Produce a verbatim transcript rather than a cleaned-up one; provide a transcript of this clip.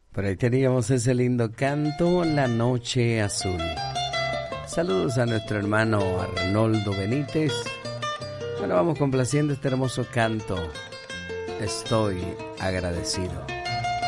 Por ahí teníamos ese lindo canto, La Noche Azul. Saludos a nuestro hermano Arnoldo Benítez. Bueno, vamos complaciendo este hermoso canto. Estoy agradecido.